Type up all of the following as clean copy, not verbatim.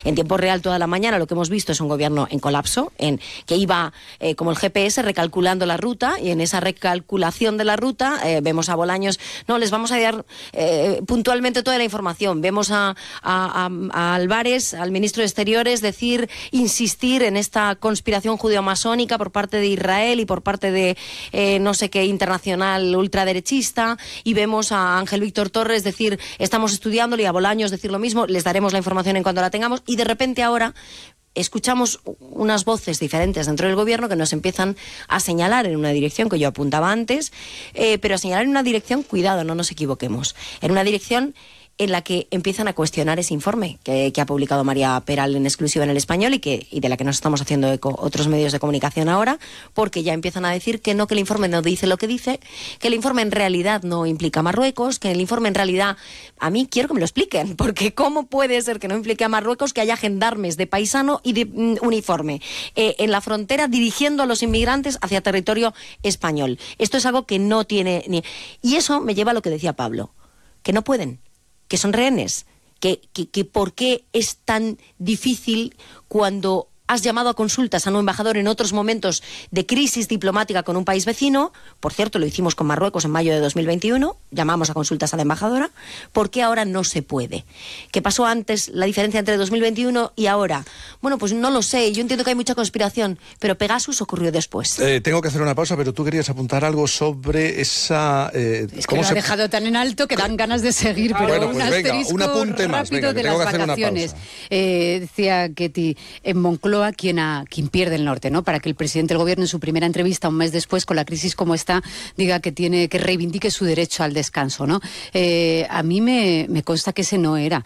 En tiempo real toda la mañana lo que hemos visto es un gobierno en colapso, que iba como el GPS recalculando la ruta, y en esa recalculación de la ruta vemos a Bolaños, no, les vamos a dar puntualmente toda la información. Vemos a Álvarez, al ministro de Exteriores, insistir en esta conspiración judeo-masónica por parte de Israel y por parte de no sé qué internacional ultraderechista, y vemos a Ángel Víctor Torres decir, estamos estudiándolo, y a Bolaños decir lo mismo, les daremos la información en cuanto la tengamos. Y de repente ahora escuchamos unas voces diferentes dentro del gobierno que nos empiezan a señalar en una dirección que yo apuntaba antes, pero a señalar en una dirección, cuidado, no nos equivoquemos, en una dirección en la que empiezan a cuestionar ese informe que ha publicado María Peral en exclusiva en El Español y de la que nos estamos haciendo eco otros medios de comunicación ahora, porque ya empiezan a decir que el informe no dice lo que dice, que el informe en realidad no implica a Marruecos, que el informe en realidad, a mí quiero que me lo expliquen, porque ¿cómo puede ser que no implique a Marruecos que haya gendarmes de paisano y de uniforme en la frontera dirigiendo a los inmigrantes hacia territorio español? Esto es algo que no tiene ni... Y eso me lleva a lo que decía Pablo, que no pueden, que son rehenes, que por qué es tan difícil cuando has llamado a consultas a un embajador en otros momentos de crisis diplomática con un país vecino. Por cierto, lo hicimos con Marruecos en mayo de 2021, llamamos a consultas a la embajadora. ¿Por qué ahora no se puede? ¿Qué pasó antes, la diferencia entre 2021 y ahora? Bueno, pues no lo sé, yo entiendo que hay mucha conspiración, pero Pegasus ocurrió después. Tengo que hacer una pausa, pero tú querías apuntar algo sobre esa... es que lo ha dejado tan en alto que dan ganas de seguir, pero bueno, un pues asterisco un apunte más, rápido de las vacaciones. Decía Ketty, en Moncloa, quien pierde el norte, ¿no? Para que el presidente del gobierno en su primera entrevista, un mes después, con la crisis como está, diga que reivindique su derecho al descanso, ¿no? A mí me consta que ese no era.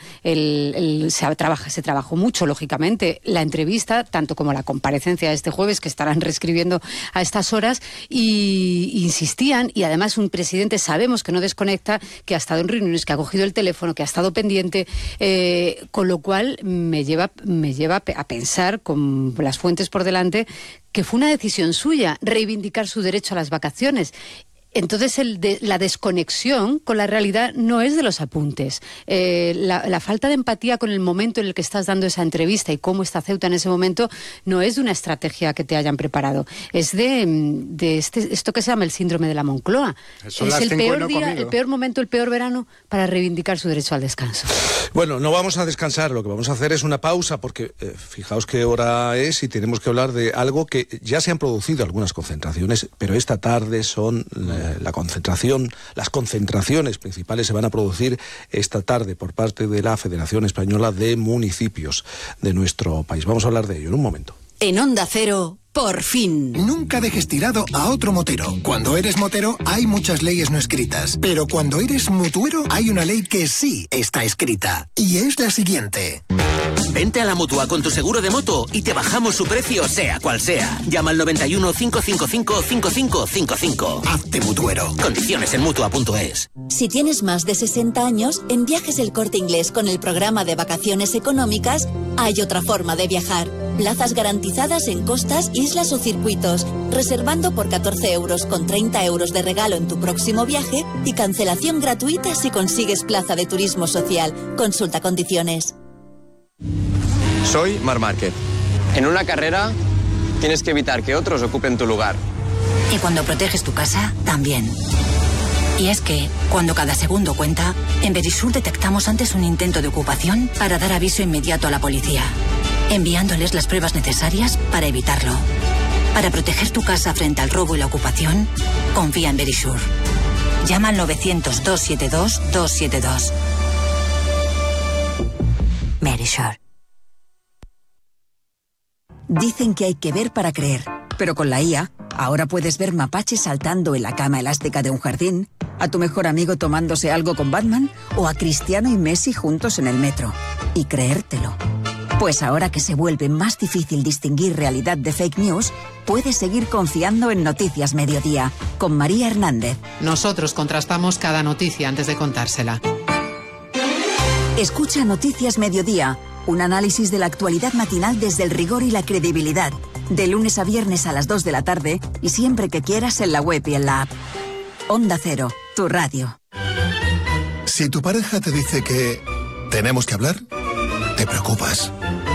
Se trabajó mucho, lógicamente, la entrevista, tanto como la comparecencia de este jueves, que estarán reescribiendo a estas horas, y insistían, y además un presidente sabemos que no desconecta, que ha estado en reuniones, que ha cogido el teléfono, que ha estado pendiente, con lo cual me lleva a pensar, con las fuentes por delante, que fue una decisión suya reivindicar su derecho a las vacaciones. Entonces la desconexión con la realidad no es de los apuntes. La falta de empatía con el momento en el que estás dando esa entrevista y cómo está Ceuta en ese momento no es de una estrategia que te hayan preparado. Es de esto que se llama el síndrome de la Moncloa. Es el peor día, el peor momento, el peor verano para reivindicar su derecho al descanso. Bueno, no vamos a descansar, lo que vamos a hacer es una pausa porque fijaos qué hora es y tenemos que hablar de algo que ya se han producido algunas concentraciones, pero esta tarde son... las concentraciones principales se van a producir esta tarde por parte de la Federación Española de Municipios de nuestro país. Vamos a hablar de ello en un momento. En Onda Cero, por fin. Nunca dejes tirado a otro motero. Cuando eres motero hay muchas leyes no escritas, pero cuando eres mutuero hay una ley que sí está escrita. Y es la siguiente. Vente a la Mutua con tu seguro de moto y te bajamos su precio sea cual sea. Llama al 91 555 5555. Hazte mutuero. Condiciones en Mutua.es. Si tienes más de 60 años, en Viajes El Corte Inglés con el programa de vacaciones económicas hay otra forma de viajar. Plazas garantizadas en costas, islas o circuitos, reservando por 14 euros con 30 euros de regalo en tu próximo viaje y cancelación gratuita si consigues plaza de turismo social. Consulta condiciones. Soy Marc Márquez. En una carrera tienes que evitar que otros ocupen tu lugar. Y cuando proteges tu casa, también. Y es que, cuando cada segundo cuenta, en Verisur detectamos antes un intento de ocupación para dar aviso inmediato a la policía, enviándoles las pruebas necesarias para evitarlo. Para proteger tu casa frente al robo y la ocupación, confía en Verisur. Llama al 900-272-272. Verisur. Dicen que hay que ver para creer, pero con la IA, ahora puedes ver mapaches saltando en la cama elástica de un jardín, a tu mejor amigo tomándose algo con Batman o a Cristiano y Messi juntos en el metro. Y creértelo. Pues ahora que se vuelve más difícil distinguir realidad de fake news, puedes seguir confiando en Noticias Mediodía, con María Hernández. Nosotros contrastamos cada noticia antes de contársela. Escucha Noticias Mediodía, un análisis de la actualidad matinal desde el rigor y la credibilidad, de lunes a viernes a las 2 de la tarde y siempre que quieras en la web y en la app. Onda Cero, tu radio. Si tu pareja te dice que tenemos que hablar, te preocupas.